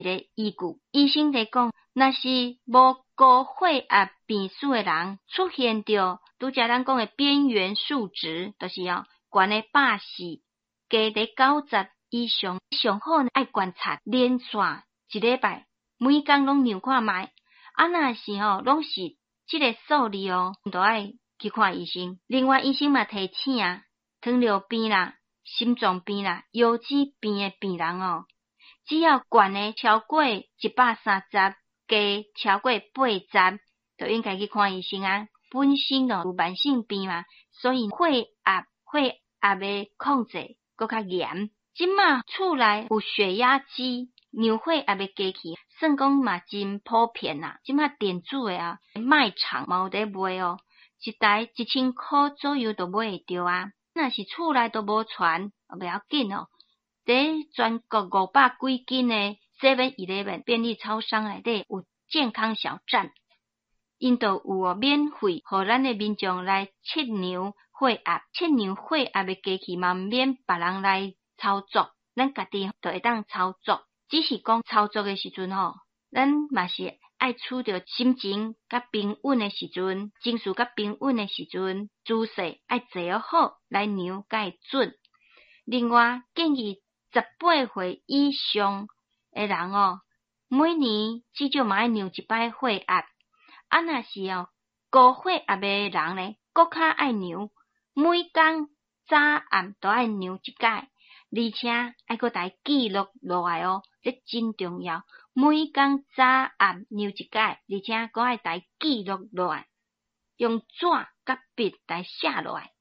个依据。医生在讲，若是无高血压病史的人出现着拄则咱讲的边缘数值，就是悬的84，加伫90以上，上好爱观察连续一礼拜，每工拢量看卖。若是拢是即个数字都爱去看医生。另外，医生嘛提醒糖尿病啦、心脏病啦、腰子病的病人只要悬的超过130，加超过80，就应该去看医生啊。本身有慢性病嘛，所以血压的控制搁较严。即马厝内有血压机，量血压的机器，算讲嘛真普遍啦。即马电子的卖场嘛有在卖一台1000块左右就买会着啊。若是厝内都无传，不要紧在全国500几间的 7-Eleven 便利超商内底有健康小站，因都有免费，互咱的民众来测量血压。测量血压的机器嘛，免别人来操作，咱家己就会当操作。只是讲操作的时阵咱嘛是爱处着心情甲平稳的时阵，情绪甲平稳的时阵，姿势爱坐好来量才会准。另外，建议18岁以上的人每年至少嘛爱量一摆血压。若是高血压的人呢，搁较爱量，每工早暗都爱量一摆，而且爱搁来记录落来这真重要。每工早暗量一摆，而且搁爱来记录落来，用纸甲笔来写落来。